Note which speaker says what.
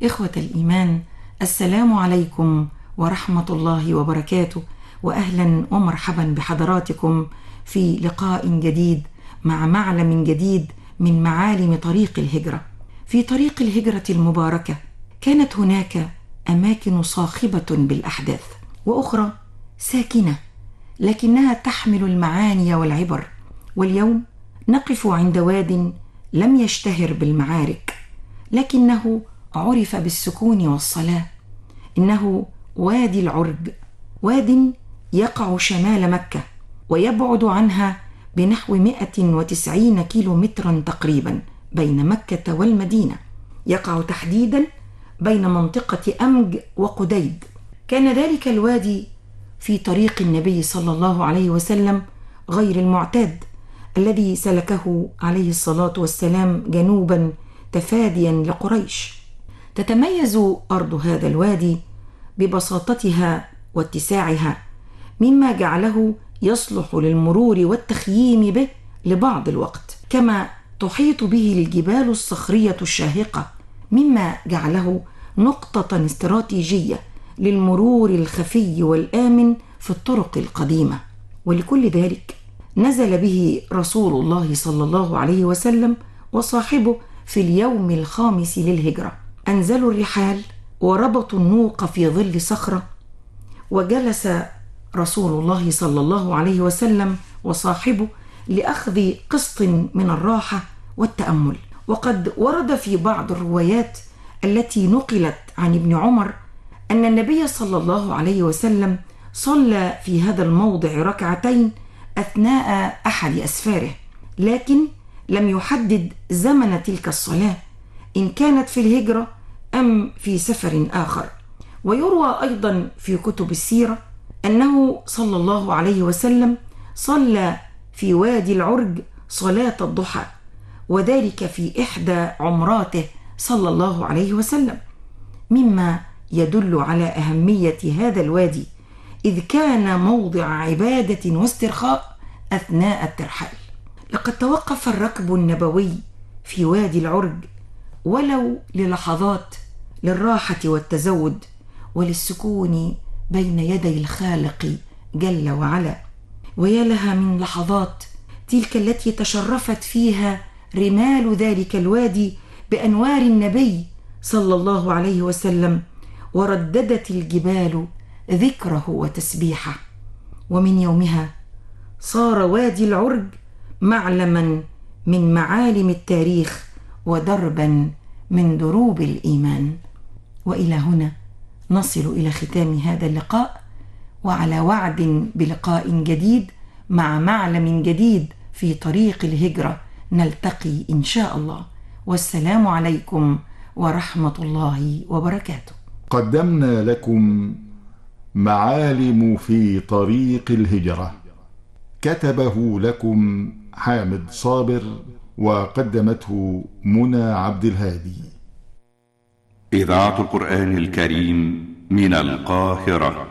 Speaker 1: إخوة الإيمان، السلام عليكم ورحمة الله وبركاته، وأهلا ومرحبا بحضراتكم في لقاء جديد مع معلم جديد من معالم طريق الهجرة. في طريق الهجرة المباركة كانت هناك أماكن صاخبة بالأحداث وأخرى ساكنة لكنها تحمل المعاني والعبر. واليوم نقف عند واد لم يشتهر بالمعارك لكنه عرف بالسكون والصلاة. إنه وادي العرج، واد يقع شمال مكة ويبعد عنها بنحو 190 كيلومترا تقريبا بين مكة والمدينة. يقع تحديدا بين منطقة أمج وقديد. كان ذلك الوادي في طريق النبي صلى الله عليه وسلم غير المعتاد الذي سلكه عليه الصلاة والسلام جنوبا تفاديا لقريش. تتميز أرض هذا الوادي ببساطتها واتساعها، مما جعله يصلح للمرور والتخييم به لبعض الوقت، كما تحيط به الجبال الصخرية الشاهقة، مما جعله نقطة استراتيجية للمرور الخفي والآمن في الطرق القديمة. ولكل ذلك نزل به رسول الله صلى الله عليه وسلم وصاحبه في اليوم الخامس للهجرة. أنزلوا الرحال وربطوا النوق في ظل صخرة، وجلس رسول الله صلى الله عليه وسلم وصاحبه لأخذ قسط من الراحة والتأمل. وقد ورد في بعض الروايات التي نقلت عن ابن عمر أن النبي صلى الله عليه وسلم صلى في هذا الموضع ركعتين أثناء أحد أسفاره، لكن لم يحدد زمن تلك الصلاة إن كانت في الهجرة أم في سفر آخر. ويروى أيضا في كتب السيرة أنه صلى الله عليه وسلم صلى في وادي العرج صلاة الضحى، وذلك في إحدى عمراته صلى الله عليه وسلم، مما يدل على أهمية هذا الوادي، إذ كان موضع عبادة واسترخاء أثناء الترحال. لقد توقف الركب النبوي في وادي العرج ولو للحظات للراحة والتزود وللسكون بين يدي الخالق جل وعلا. ويا لها من لحظات تلك التي تشرفت فيها رمال ذلك الوادي بأنوار النبي صلى الله عليه وسلم، ورددت الجبال ذكره وتسبيحه. ومن يومها صار وادي العرج معلما من معالم التاريخ ودربا من دروب الإيمان. وإلى هنا نصل إلى ختام هذا اللقاء، وعلى وعد بلقاء جديد مع معلم جديد في طريق الهجرة نلتقي إن شاء الله. والسلام عليكم ورحمة الله وبركاته.
Speaker 2: قدمنا لكم معالم في طريق الهجرة، كتبه لكم حامد صابر، وقدمته منى عبد الهادي.
Speaker 3: إذاعة القرآن الكريم من القاهرة.